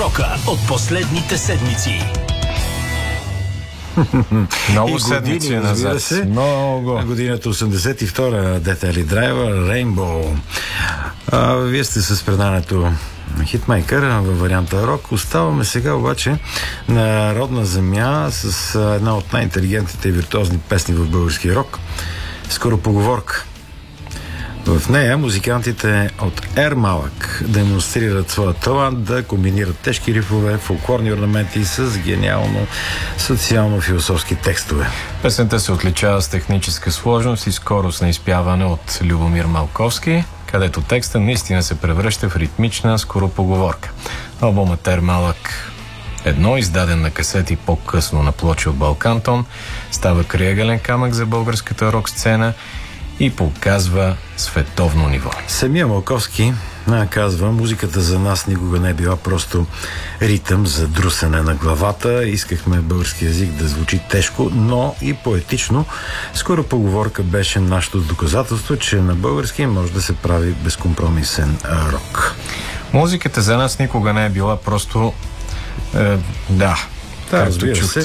рока от последните седмици. Много седмици назад. Много. Годината 82-а, Death Driver, Rainbow. Вие сте с преданието Хитмейкър във варианта рок. Оставаме сега обаче на родна земя с една от най-интелигентните и виртуозни песни в български рок. Скоропоговорка. В нея музикантите от Ермалък демонстрират своя талант да комбинират тежки рифове, фолклорни орнаменти с гениално социално-философски текстове. Песента се отличава с техническа сложност и скорост на изпяване от Любомир Малковски, където текста наистина се превръща в ритмична скоропоговорка. Албумът Ермалък едно, издаден на касети по-късно на плочи от Балкантон, става крайъгълен камък за българската рок сцена и показва световно ниво. Самия Малковски казва: музиката за нас никога не е била просто ритъм за друсене на главата. Искахме български език да звучи тежко, но и поетично. Скоропоговорка беше нашето доказателство, че на български може да се прави безкомпромисен рок. Музиката за нас никога не е била просто както чухте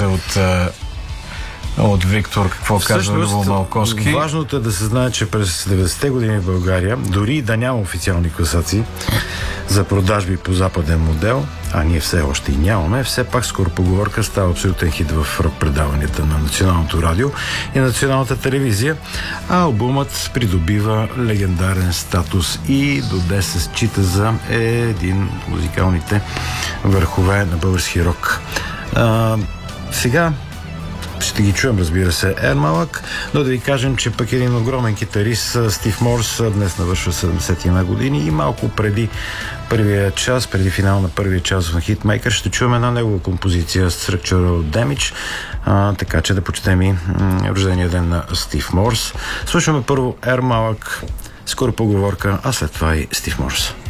от Виктор, какво казва Любо Малковски. Важното е да се знае, че през 90-те години в България, дори да няма официални класации за продажби по западен модел, а ние все още и нямаме, все пак Скоропоговорка става абсолютен хит в рок предаванията на Националното радио и Националната телевизия, а албумът придобива легендарен статус и до днес се счита за един от музикалните върхове на български рок. Сега ще ги чуем, разбира се, Ермалък, но да ви кажем, че пък един огромен китарист, Стив Морс, днес навършва 71 години и малко преди преди финал на първия час на Хитмейкър, ще чуем една негова композиция Structural Damage, така че да почетем и рождения ден на Стив Морс. Слушаме първо Ермалък, Скоропоговорка, а след това и Стив Морс.